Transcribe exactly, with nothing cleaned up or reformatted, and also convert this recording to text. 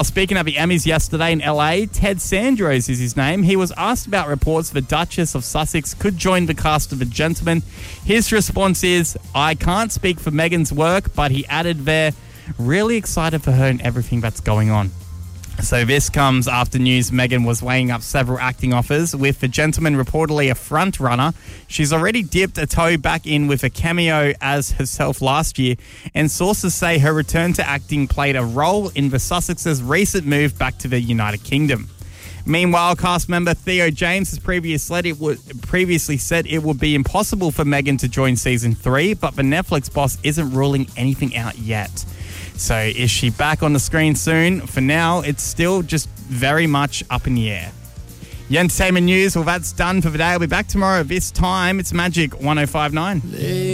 Speaking of the Emmys yesterday in L A, Ted Sandros is his name. He was asked about reports the Duchess of Sussex could join the cast of The Gentleman. His response is, I can't speak for Meghan's work, but he added there, really excited for her and everything that's going on. So this comes after news Meghan was weighing up several acting offers, with The Gentleman reportedly a front runner. She's already dipped a toe back in with a cameo as herself last year, and sources say her return to acting played a role in the Sussexes' recent move back to the United Kingdom. Meanwhile, cast member Theo James has previous said it would, previously said it would be impossible for Meghan to join season three, but the Netflix boss isn't ruling anything out yet. So is she back on the screen soon? For now, it's still just very much up in the air. Your entertainment news, well, that's done for the day. I'll be back tomorrow at this time. It's Magic one oh five point nine.